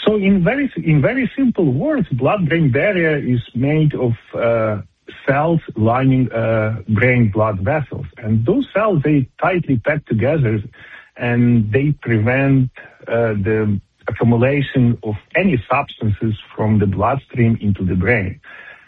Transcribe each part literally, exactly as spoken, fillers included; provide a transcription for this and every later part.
So in very in very simple words, blood-brain barrier is made of uh, cells lining uh, brain blood vessels, and those cells, they tightly pack together, and they prevent uh, the accumulation of any substances from the bloodstream into the brain.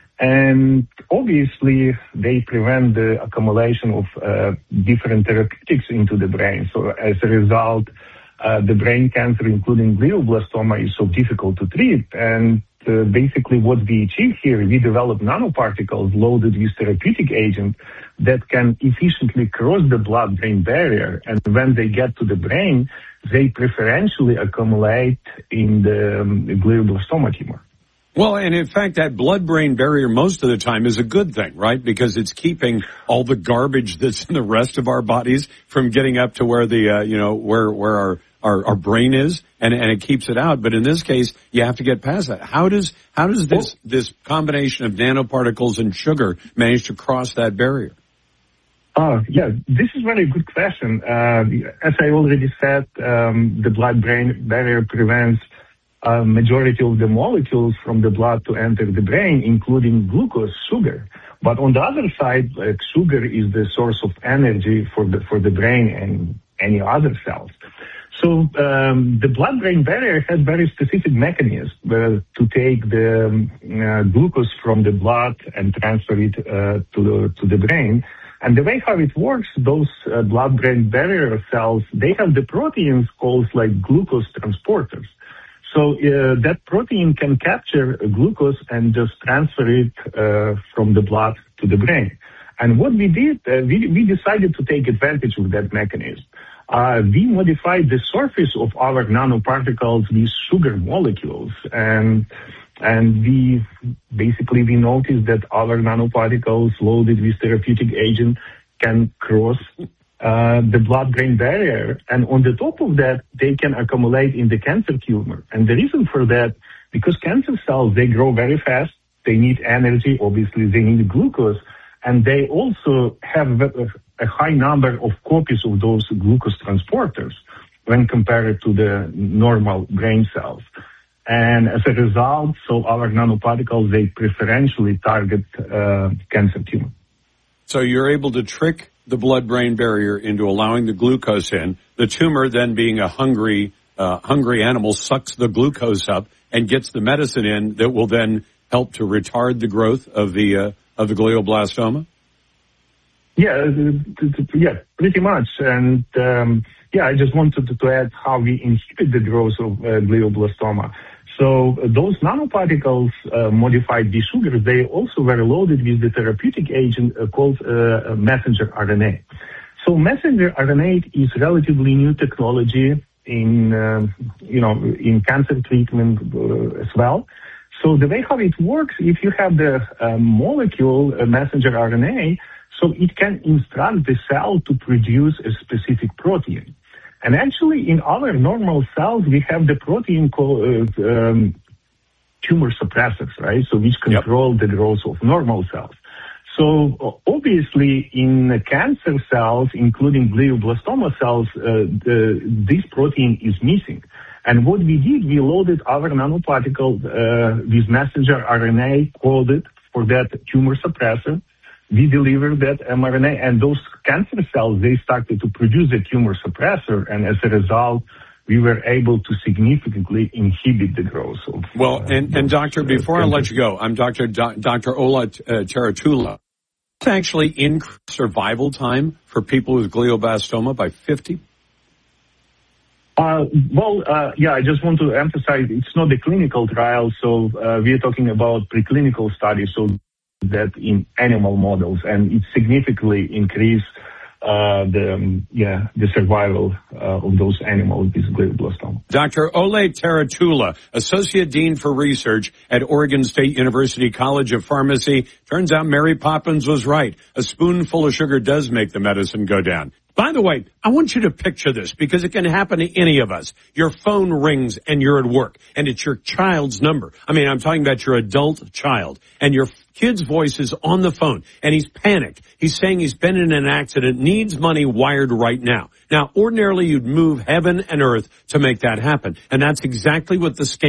And obviously, they prevent the accumulation of uh, different therapeutics into the brain. So as a result, uh, the brain cancer, including glioblastoma, is so difficult to treat. And uh, basically what we achieve here, we develop nanoparticles loaded with therapeutic agent that can efficiently cross the blood-brain barrier. And when they get to the brain, they preferentially accumulate in the um, glioblastoma tumor. Well, and in fact, that blood-brain barrier most of the time is a good thing, right? Because it's keeping all the garbage that's in the rest of our bodies from getting up to where the, uh, you know, where, where our, our, our brain is, and, and it keeps it out. But in this case, you have to get past that. How does, how does this, this combination of nanoparticles and sugar manage to cross that barrier? Oh, yeah, this is a very good question. Uh, as I already said, um, the blood-brain barrier prevents a majority of the molecules from the blood to enter the brain, including glucose, sugar. But on the other side, like sugar is the source of energy for the for the brain and any other cells. So um, the blood-brain barrier has very specific mechanisms uh, to take the um, uh, glucose from the blood and transfer it uh, to the to the brain. And the way how it works, those uh, blood-brain barrier cells, they have the proteins called like glucose transporters. So uh, that protein can capture glucose and just transfer it uh, from the blood to the brain. And what we did, uh, we, we decided to take advantage of that mechanism. Uh, we modified the surface of our nanoparticles with sugar molecules, and and we basically we noticed that our nanoparticles loaded with therapeutic agent can cross Uh, the blood-brain barrier, and on the top of that, they can accumulate in the cancer tumor. And the reason for that, because cancer cells, they grow very fast, they need energy, obviously they need glucose, and they also have a, a high number of copies of those glucose transporters when compared to the normal brain cells. And as a result, so our nanoparticles, they preferentially target uh, cancer tumor. So you're able to trick the blood-brain barrier into allowing the glucose in. The tumor, then being a hungry, uh, hungry animal, sucks the glucose up and gets the medicine in that will then help to retard the growth of the uh, of the glioblastoma. Yeah, yeah, pretty much. And um, yeah, I just wanted to add how we inhibit the growth of uh, glioblastoma. So uh, those nanoparticles uh, modified with sugars, they also were loaded with the therapeutic agent uh, called uh, messenger R N A. So messenger R N A is relatively new technology in, uh, you know, in cancer treatment uh, as well. So the way how it works, if you have the uh, molecule uh, messenger R N A, so it can instruct the cell to produce a specific protein. And actually, in our normal cells, we have the protein called uh, um, tumor suppressors, right? So which control yep. the growth of normal cells. So uh, obviously, in the cancer cells, including glioblastoma cells, uh, the, this protein is missing. And what we did, we loaded our nanoparticle uh, with messenger R N A coded for that tumor suppressor. We delivered that mRNA, and those cancer cells, they started to produce a tumor suppressor, and as a result, we were able to significantly inhibit the growth of... Well, and, uh, and Doctor, before uh, I let you go, I'm Doctor Do- Doctor Ola uh, Teratula. It's actually increase survival time for people with glioblastoma by fifty? Uh, well, uh, yeah, I just want to emphasize it's not a clinical trial, so uh, we are talking about preclinical studies, so that in animal models, and it significantly increased uh, the um, yeah the survival uh, of those animals with glioblastoma. Doctor Ole Teratula, Associate Dean for Research at Oregon State University College of Pharmacy. Turns out Mary Poppins was right. A spoonful of sugar does make the medicine go down. By the way, I want you to picture this because it can happen to any of us. Your phone rings and you're at work and it's your child's number. I mean, I'm talking about your adult child, and your kid's voice is on the phone and he's panicked. He's saying he's been in an accident, needs money wired right now. Now, ordinarily you'd move heaven and earth to make that happen. And that's exactly what the scam